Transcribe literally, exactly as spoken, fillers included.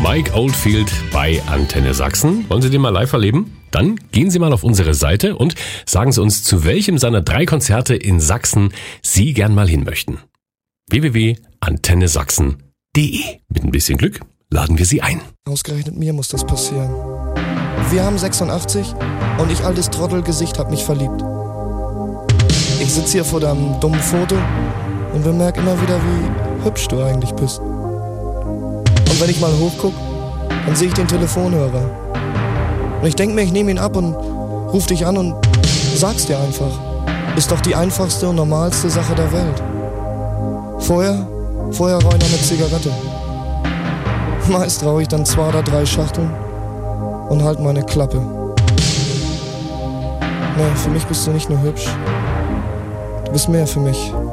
Mike Oldfield bei Antenne Sachsen. Wollen Sie den mal live erleben? Dann gehen Sie mal auf unsere Seite und sagen Sie uns, zu welchem seiner drei Konzerte in Sachsen Sie gern mal hin möchten. w w w punkt antenne sachsen punkt de. Mit ein bisschen Glück laden wir Sie ein. Ausgerechnet mir muss das passieren. Wir haben sechsundachtzig und ich, altes Trottelgesicht, hab mich verliebt. Ich sitz hier vor deinem dummen Foto und bemerk immer wieder, wie hübsch du eigentlich bist. Und wenn ich mal hochguck, dann sehe ich den Telefonhörer. Und ich denk mir, ich nehme ihn ab und ruf dich an und sag's dir einfach. Ist doch die einfachste und normalste Sache der Welt. Vorher, vorher rauch ich noch eine Zigarette. Meist rauch ich dann zwei oder drei Schachteln und halt meine Klappe. Nee, für mich bist du nicht nur hübsch. Du bist mehr für mich.